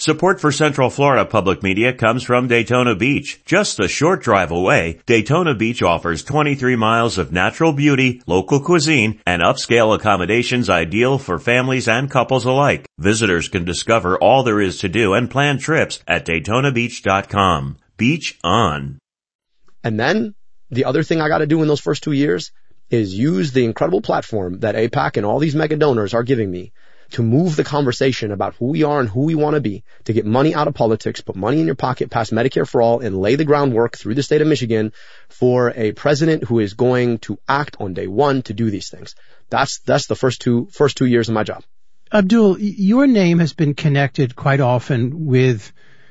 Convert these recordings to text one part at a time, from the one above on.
Support for Central Florida Public Media comes from Daytona Beach. Just a short drive away, Daytona Beach offers 23 miles of natural beauty, local cuisine, and upscale accommodations ideal for families and couples alike. Visitors can discover all there is to do and plan trips at DaytonaBeach.com. Beach on. And then the other thing I got to do in those first 2 years is use the incredible platform that AIPAC and all these mega donors are giving me to move the conversation about who we are and who we want to be, to get money out of politics, put money in your pocket, pass Medicare for all, and lay the groundwork through the state of Michigan for a president who is going to act on day one to do these things. That's the first two years of my job. Abdul, your name has been connected quite often with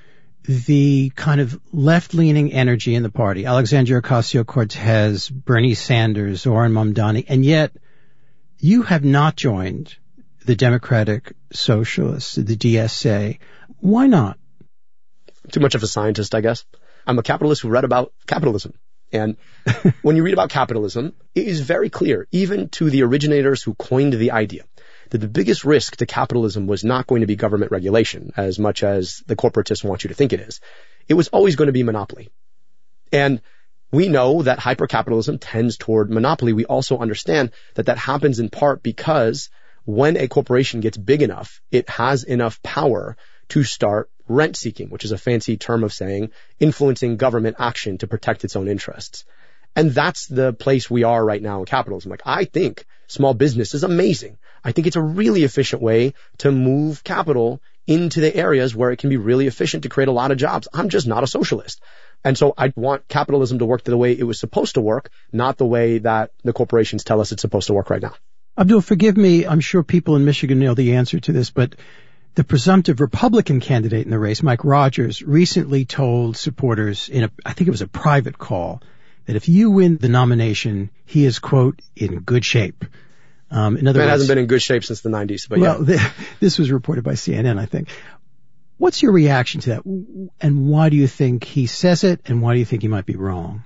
the kind of left-leaning energy in the party. Alexandria Ocasio-Cortez, Bernie Sanders, Zohran Mamdani, and yet you have not joined the Democratic Socialists, the DSA. Why not? Too much of a scientist, I guess. I'm a capitalist who read about capitalism. And when you read about capitalism, it is very clear, even to the originators who coined the idea, that the biggest risk to capitalism was not going to be government regulation, as much as the corporatists want you to think it is. It was always going to be monopoly. And we know that hypercapitalism tends toward monopoly. We also understand that that happens in part because when a corporation gets big enough, it has enough power to start rent seeking, which is a fancy term of saying influencing government action to protect its own interests. And that's the place we are right now in capitalism. Like, I think small business is amazing. I think it's a really efficient way to move capital into the areas where it can be really efficient to create a lot of jobs. I'm just not a socialist. And so I want capitalism to work the way it was supposed to work, not the way that the corporations tell us it's supposed to work right now. Abdul, forgive me, I'm sure people in Michigan know the answer to this, but the presumptive Republican candidate in the race, Mike Rogers, recently told supporters I think it was a private call, that if you win the nomination, he is, quote, in good shape. In other words, hasn't been in good shape since the 90s, but well, yeah. This was reported by CNN, I think. What's your reaction to that? And why do you think he says it? And why do you think he might be wrong?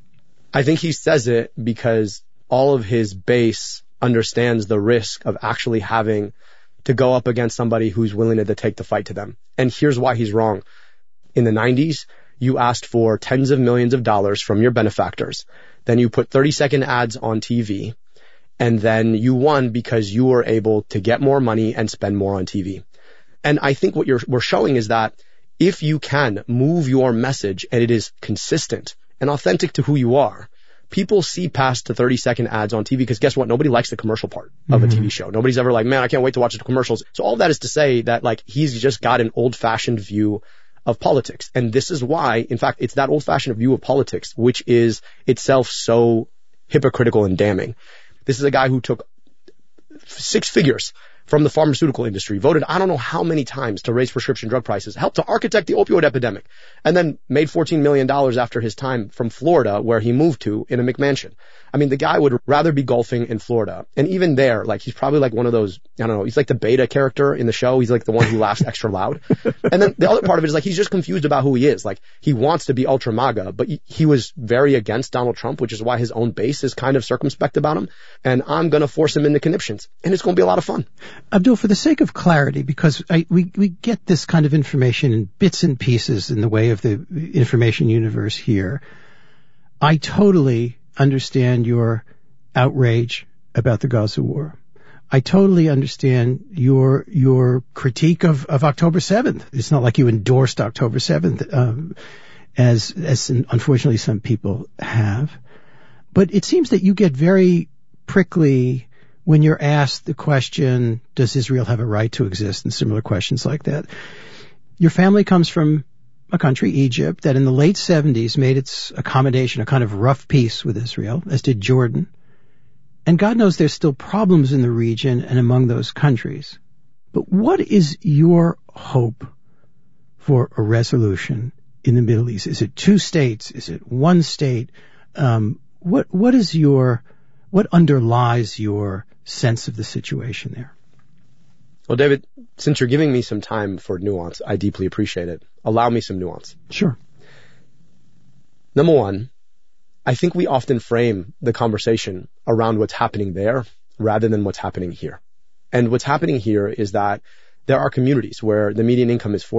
I think he says it because all of his base understands the risk of actually having to go up against somebody who's willing to take the fight to them. And here's why he's wrong. In the 90s, you asked for tens of millions of dollars from your benefactors. Then you put 30-second ads on TV. And then you won because you were able to get more money and spend more on TV. And I think what we're showing is that if you can move your message and it is consistent and authentic to who you are, people see past the 30-second ads on TV because guess what? Nobody likes the commercial part of a TV show. Nobody's ever like, man, I can't wait to watch the commercials. So all that is to say that like he's just got an old-fashioned view of politics. And this is why, in fact, it's that old-fashioned view of politics which is itself so hypocritical and damning. This is a guy who took 6 figures from the pharmaceutical industry, voted I don't know how many times to raise prescription drug prices, helped to architect the opioid epidemic, and then made $14 million after his time from Florida, where he moved to in a McMansion. I mean, the guy would rather be golfing in Florida. And even there, like, he's probably like one of those, I don't know, he's like the beta character in the show. He's like the one who laughs extra loud. And then the other part of it is like, he's just confused about who he is. Like, he wants to be ultra MAGA, but he was very against Donald Trump, which is why his own base is kind of circumspect about him. And I'm going to force him into conniptions. And it's going to be a lot of fun. Abdul, for the sake of clarity, because we get this kind of information in bits and pieces in the way of the information universe here, I totally understand your outrage about the Gaza war. I totally understand your critique of October 7th. It's not like you endorsed October 7th, as unfortunately some people have. But it seems that you get very prickly when you're asked the question, does Israel have a right to exist, and similar questions like that. Your family comes from a country, Egypt, that in the late 70s made its accommodation a kind of rough peace with Israel, as did Jordan. And God knows there's still problems in the region and among those countries. But what is your hope for a resolution in the Middle East? Is it 2 states? Is it 1 state? What underlies your sense of the situation there? Well, David, since you're giving me some time for nuance, I deeply appreciate it. Allow me some nuance. Sure. Number one, I think we often frame the conversation around what's happening there rather than what's happening here. And what's happening here is that there are communities where the median income is